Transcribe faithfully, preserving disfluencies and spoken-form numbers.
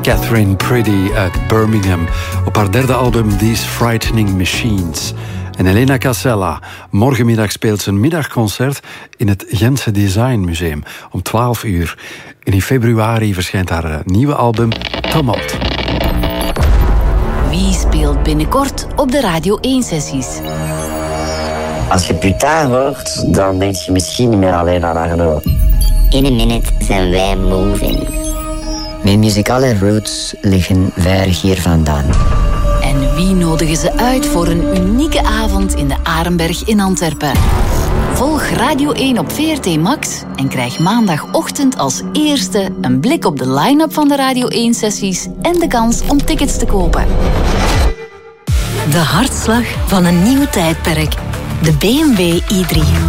Catherine Priddy uit Birmingham op haar derde album These Frightening Machines. En Elena Casella, morgenmiddag speelt ze een middagconcert in het Gentse Design Museum om twaalf uur. En in februari verschijnt haar nieuwe album Tumult. Wie speelt binnenkort op de Radio één-sessies? Als je Putain hoort, dan denk je misschien niet meer alleen aan Arno. In een minute zijn wij moving. Mijn muzikale roots liggen ver hier vandaan. En wie nodigen ze uit voor een unieke avond in de Arenberg in Antwerpen? Volg Radio één op V R T Max en krijg maandagochtend als eerste een blik op de line-up van de Radio één-sessies en de kans om tickets te kopen. De hartslag van een nieuw tijdperk. De B M W i drie.